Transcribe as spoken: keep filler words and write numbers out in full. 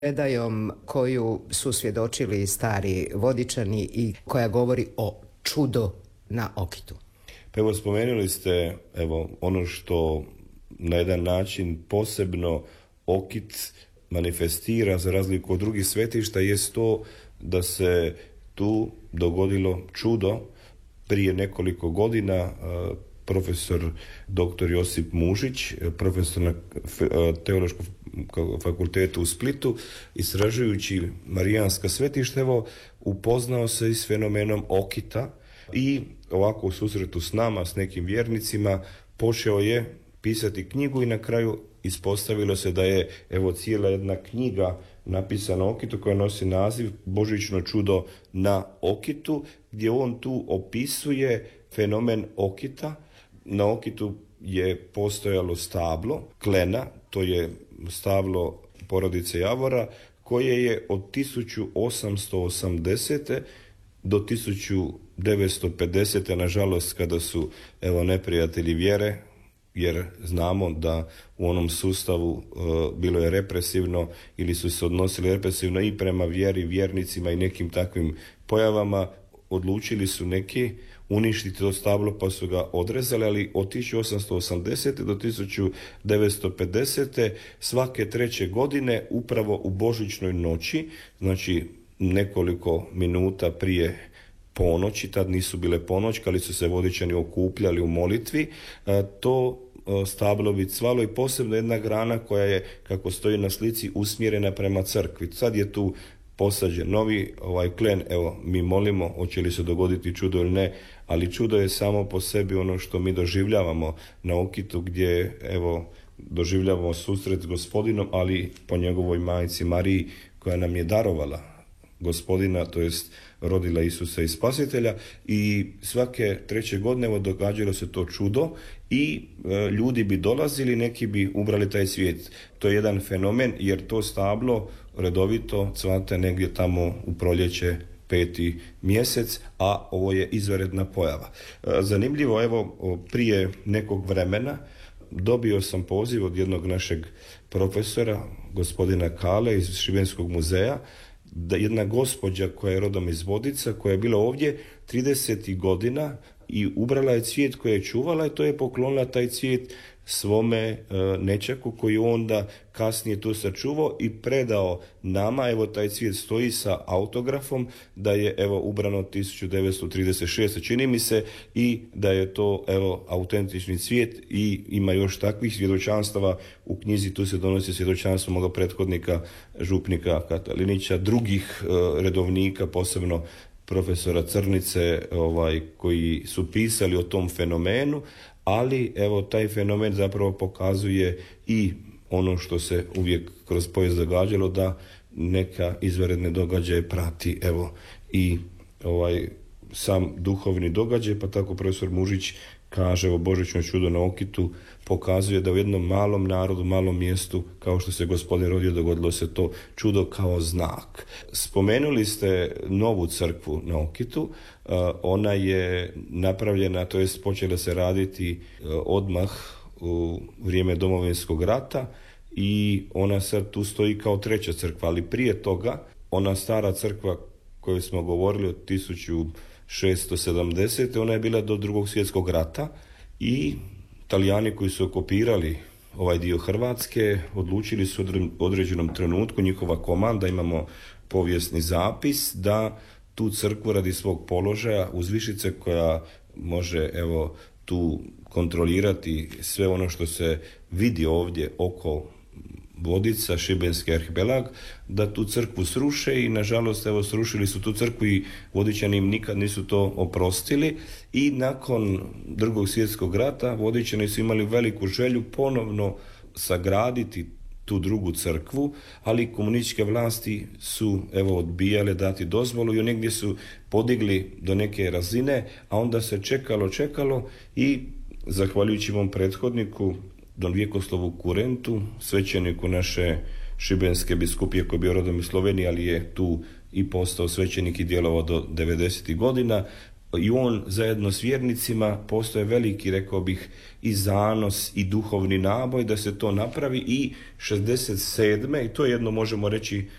predajom koju su svjedočili stari Vodičani i koja govori o čudo na Okitu. Pa evo, spomenuli ste evo, ono što na jedan način posebno Okit manifestira za razliku od drugih svetišta, jest to da se tu dogodilo čudo prije nekoliko godina. Profesor doktor Josip Mužić, profesor na Teološkom fakultetu u Splitu, istražujući marijanska svetišta, evo, upoznao se i s fenomenom Okita i ovako u susretu s nama, s nekim vjernicima, počeo je pisati knjigu i na kraju ispostavilo se da je evo cijela jedna knjiga napisana o Okitu koja nosi naziv Božićno čudo na Okitu, gdje on tu opisuje fenomen Okita. Na Okitu je postojalo stablo klena, to je stablo porodice Javora, koje je od tisuću osamsto osamdesete do tisuću devetsto pedesete, nažalost, kada su evo neprijatelji vjere, jer znamo da u onom sustavu uh, bilo je represivno ili su se odnosili represivno i prema vjeri, vjernicima i nekim takvim pojavama, odlučili su neki uništiti to stablo pa su ga odrezali, ali od tisuću osamsto osamdesete do tisuću devetsto pedesete svake treće godine upravo u božićnoj noći, znači nekoliko minuta prije ponoći, tad nisu bile ponoćke, ali su se Vodičani okupljali u molitvi, to stablo bi cvalo i posebno jedna grana koja je, kako stoji na slici, usmjerena prema crkvi. Sad je tu posađen novi ovaj klen, evo mi molimo hoće li se dogoditi čudo ili ne, ali čudo je samo po sebi ono što mi doživljavamo na Okitu, gdje evo doživljavamo susret s Gospodinom, ali po njegovoj majci Mariji koja nam je darovala Gospodina, to jest rodila Isusa i Spasitelja, i svake treće godine evo događalo se to čudo i e, ljudi bi dolazili, neki bi ubrali taj cvijet. To je jedan fenomen jer to stablo redovito cvate negdje tamo u proljeće, peti mjesec, a ovo je izvanredna pojava. E, zanimljivo, evo prije nekog vremena dobio sam poziv od jednog našeg profesora, gospodina Kale iz Šibenskog muzeja, da jedna gospođa koja je rodom iz Vodica, koja je bila ovdje trideset godina i ubrala je cvijet koji je čuvala i to je poklonila taj cvijet svome e, nečaku koji onda kasnije tu sačuvao i predao nama. Evo taj cvijet stoji sa autografom da je evo ubrano tisuću devetsto trideset šeste čini mi se i da je to evo autentični cvijet i ima još takvih svjedočanstava u knjizi. Tu se donosi svjedočanstvo moga prethodnika župnika Katalinića, drugih e, redovnika, posebno profesora Crnice, ovaj, koji su pisali o tom fenomenu, ali evo taj fenomen zapravo pokazuje i ono što se uvijek kroz povijest događalo, da neka izvanredne događaje prati evo i ovaj sam duhovni događaj, pa tako profesor Mužić kaže o Božićno čudo na Okitu pokazuje da u jednom malom narodu, malom mjestu, kao što se Gospodin rodio, dogodilo se to čudo kao znak. Spomenuli ste novu crkvu na Okitu, ona je napravljena, to jest počela se raditi odmah u vrijeme Domovinskog rata i ona sad tu stoji kao treća crkva, ali prije toga ona stara crkva koju smo govorili od tisuću šesto sedamdesete ona je bila do Drugog svjetskog rata i Talijani koji su okupirali ovaj dio Hrvatske odlučili su u određenom trenutku, njihova komanda, imamo povijesni zapis, da tu crkvu radi svog položaja uzvišice koja može evo tu kontrolirati sve ono što se vidi ovdje oko Vodica, šibenski arhipelag, da tu crkvu sruše i nažalost evo srušili su tu crkvu i Vodičani im nikad nisu to oprostili i nakon Drugog svjetskog rata Vodičani su imali veliku želju ponovno sagraditi tu drugu crkvu, ali komunističke vlasti su evo odbijale dati dozvolu i negdje su podigli do neke razine, a onda se čekalo, čekalo i zahvaljujući mom prethodniku don Vjekoslovu Kurentu, svećeniku naše šibenske biskupije koji je bio rodom iz Slovenije, ali je tu i postao svećenik i djelovao do devedesetih godina. i on zajedno s vjernicima postoje veliki, rekao bih, i zanos i duhovni naboj da se to napravi i šezdeset sedme i to je jedno, možemo reći,